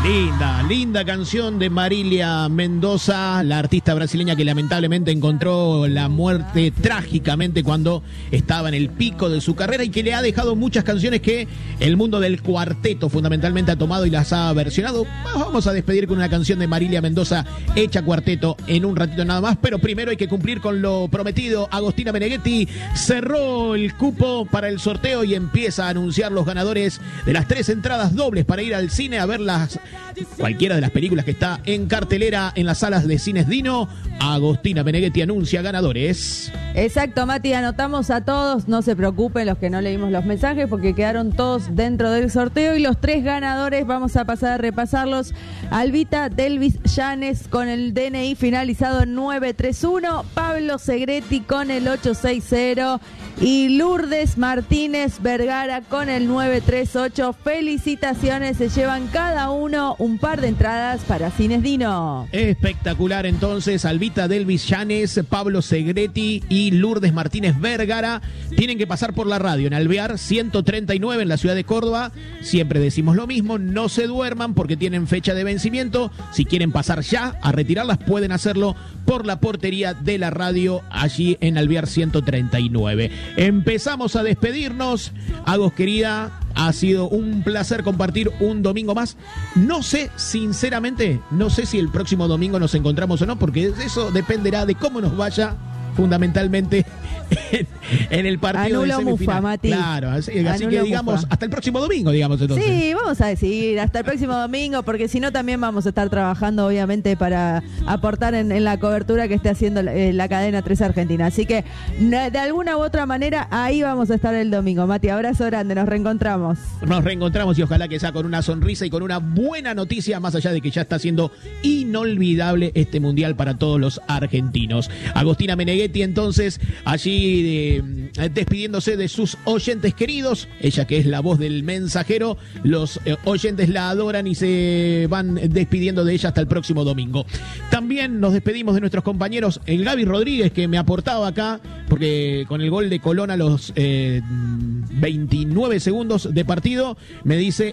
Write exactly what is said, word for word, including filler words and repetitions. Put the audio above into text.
Linda, linda canción de Marília Mendoza, la artista brasileña que lamentablemente encontró la muerte trágicamente cuando estaba en el pico de su carrera y que le ha dejado muchas canciones que el mundo del cuarteto fundamentalmente ha tomado y las ha versionado. Vamos a despedir con una canción de Marília Mendoza hecha cuarteto en un ratito nada más, pero primero hay que cumplir con lo prometido. Agostina Meneghetti cerró el cupo para el sorteo y empieza a anunciar los ganadores de las tres entradas dobles para ir al cine a ver las cualquiera de las películas que está en cartelera en las salas de cines Dino. Agostina Meneghetti anuncia ganadores. Exacto, Mati, anotamos a todos, no se preocupen los que no leímos los mensajes porque quedaron todos dentro del sorteo y los tres ganadores vamos a pasar a repasarlos. Albita Delvis Llanes con el D N I finalizado en nueve tres uno, Pablo Segretti con el ocho seis cero y Lourdes Martínez Vergara con el nueve tres ocho. Felicitaciones, se llevan cada uno un par de entradas para Cines Dino. Espectacular entonces, Albita Delvis Llanes, Pablo Segretti y Lourdes Martínez Vergara tienen que pasar por la radio en Alvear ciento treinta y nueve en la ciudad de Córdoba. Siempre decimos lo mismo, no se duerman porque tienen fecha de vencimiento. Si quieren pasar ya a retirarlas pueden hacerlo por la portería de la radio allí en Alvear ciento treinta y nueve. Empezamos a despedirnos. Agos, querida, ha sido un placer compartir un domingo más. No sé, sinceramente, no sé si el próximo domingo nos encontramos o no, porque eso dependerá de cómo nos vaya fundamentalmente en, en el partido Anulo de semifinal. Mufa, Mati. Claro, así, así Anulo que digamos, Mufa. hasta el próximo domingo, digamos entonces. Sí, vamos a decir hasta el próximo domingo, porque si no también vamos a estar trabajando, obviamente, para aportar en, en la cobertura que esté haciendo la, eh, la cadena tres Argentina. Así que, de alguna u otra manera, ahí vamos a estar el domingo. Mati, abrazo grande, nos reencontramos. Nos reencontramos y ojalá que sea con una sonrisa y con una buena noticia, más allá de que ya está siendo inolvidable este mundial para todos los argentinos. Agostina Meneghetti, entonces, allí eh, despidiéndose de sus oyentes queridos, ella que es la voz del mensajero, los eh, oyentes la adoran y se van despidiendo de ella hasta el próximo domingo. También nos despedimos de nuestros compañeros, el Gaby Rodríguez, que me aportaba acá, porque con el gol de Colón a los eh, veintinueve segundos de partido, me dice,